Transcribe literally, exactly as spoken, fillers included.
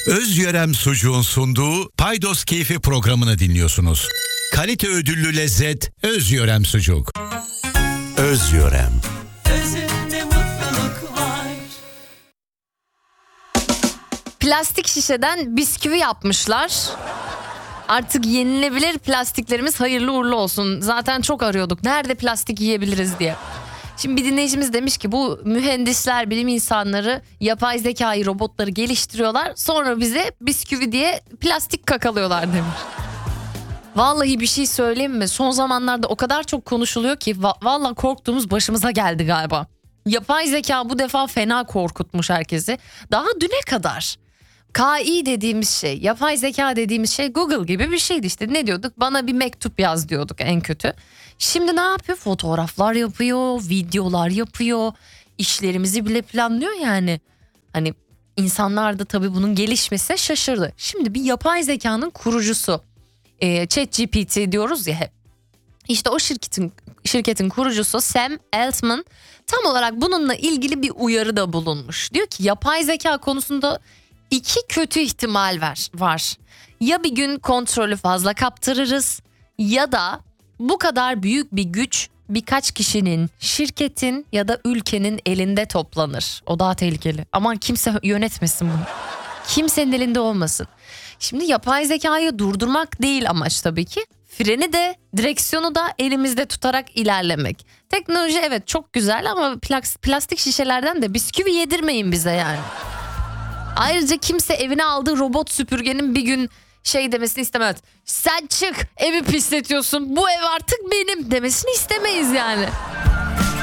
Özyörem Sucuğun sunduğu Paydos Keyfi programını dinliyorsunuz. Kalite ödüllü lezzet Özyörem Sucuk. Özyörem. Özünde mutluluk var. Plastik şişeden bisküvi yapmışlar. Artık yenilebilir plastiklerimiz hayırlı uğurlu olsun. Zaten çok arıyorduk. Nerede plastik yiyebiliriz diye. Şimdi bir dinleyicimiz demiş ki bu mühendisler, bilim insanları yapay zekayı, robotları geliştiriyorlar. Sonra bize bisküvi diye plastik kakalıyorlar demiş. Vallahi bir şey söyleyeyim mi? Son zamanlarda o kadar çok konuşuluyor ki va- vallahi korktuğumuz başımıza geldi galiba. Yapay zeka bu defa fena korkutmuş herkesi. Daha düne kadar K I dediğimiz şey, yapay zeka dediğimiz şey Google gibi bir şeydi işte. Ne diyorduk? Bana bir mektup yaz diyorduk en kötü. Şimdi ne yapıyor? Fotoğraflar yapıyor, videolar yapıyor, işlerimizi bile planlıyor yani. Hani insanlar da tabii bunun gelişmesine şaşırdı. Şimdi bir yapay zekanın kurucusu, e, ChatGPT diyoruz ya hep. İşte o şirketin şirketin kurucusu Sam Altman tam olarak bununla ilgili bir uyarıda bulunmuş. Diyor ki yapay zeka konusunda iki kötü ihtimal var. var. Ya bir gün kontrolü fazla kaptırırız ya da bu kadar büyük bir güç birkaç kişinin, şirketin ya da ülkenin elinde toplanır. O daha tehlikeli. Aman kimse yönetmesin bunu. Kimsenin elinde olmasın. Şimdi yapay zekayı durdurmak değil amaç tabii ki. Freni de, direksiyonu da elimizde tutarak ilerlemek. Teknoloji evet çok güzel ama plastik şişelerden de bisküvi yedirmeyin bize yani. Ayrıca kimse evine aldığı robot süpürgenin bir gün şey demesini istemez. Sen çık, evi pisletiyorsun, bu ev artık benim demesini istemeyiz yani.